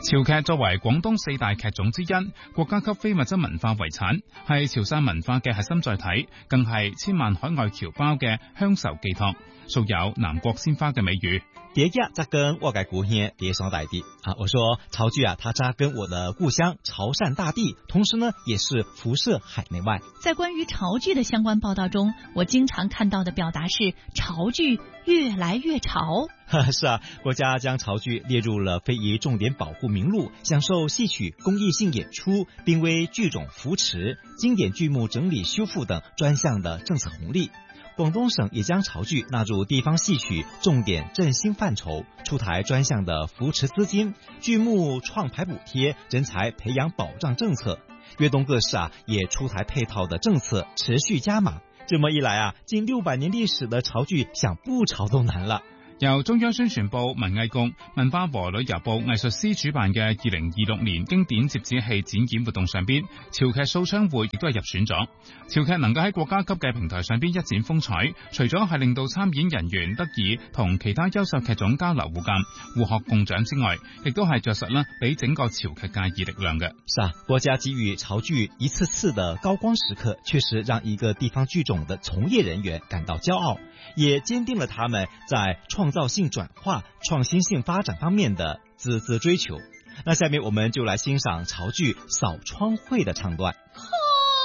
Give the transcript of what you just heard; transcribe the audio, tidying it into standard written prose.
潮劇作為廣東四大劇種之一，國家級非物質文化遺產，係潮汕文化嘅核心載體，更係千萬海外僑胞嘅鄉愁寄託，素有南國鮮花嘅美譽。 爹家扎根我嘅故鄉爹雙大地啊！我說潮劇啊，它扎根我的故鄉潮汕大地，同時呢，也是輻射海內外。 在關於潮劇的相關報道中，我經常看到的表達是潮劇越來越潮。 是啊，國家將潮劇列入了非遺重點保護名錄，享受戲曲公益性演出，並為劇種扶持、經典劇目整理修復等專項的政策紅利。廣東省也將潮劇納入地方戲曲重點振興範疇，出台專項的扶持資金、劇目創排補貼、人才培養保障政策。粵東各市啊，也出台配套的政策，持續加碼。這麼一來啊，近600年歷史的潮劇想不潮都難了。 由中央宣傳部、文藝局、文化和旅遊部藝術司主辦嘅2026年經典折子戲展演活動上邊，潮劇掃窗會亦都係入選咗。潮劇能夠喺國家級嘅平台上邊一展風采，除咗係令到參演人員得以同其他優秀劇種交流互鑑、互學共長之外，亦都係着實啦，俾整個潮劇界以力量嘅。 是啊，國家給予潮劇一次次的高光時刻，確實讓一個地方劇種的從業人員感到驕傲，也堅定了他們在創造性轉化、創新性發展方面的孜孜追求。那下面我們就來欣賞潮劇掃窗會的唱段。